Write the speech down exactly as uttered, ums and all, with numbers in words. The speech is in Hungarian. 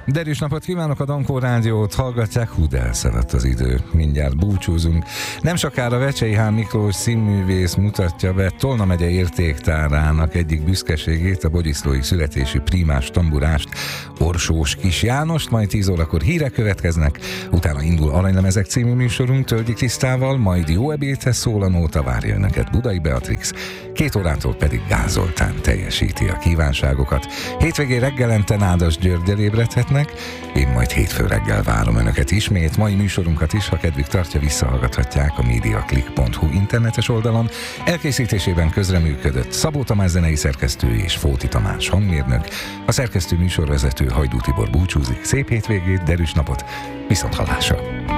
Derűs napot kívánok, a Dankó Rádiót hallgatják, hú, de elszaladt az idő, mindjárt búcsúzunk. Nem sokára Vecsei H. Miklós színművész mutatja be Tolna megye értéktárának egyik büszkeségét, a bogyiszlói születési prímás tamburást, Orsós Kis Jánost, majd tíz órakor hírek következnek, utána indul Aranylemezek című műsorunk Tölgyi Krisztával, majd jó ebédhez szól a nóta, várja önöket Budai Beatrix, két órától pedig Gál Zoltán teljesíti a kívánságokat. Hétvégén reggelente Nádas Györgyel ébredhetnek, én majd hétfő reggel várom önöket ismét. Mai műsorunkat is, ha kedvük tartja, visszahallgathatják a mediaclick pont hu internetes oldalon. Elkészítésében közreműködött Szabó Tamás zenei szerkesztő és Fóti Tamás hangmérnök. A szerkesztő műsorvezető Hajdú Tibor búcsúzik. Szép hétvégét, derűs napot, viszont hallásra!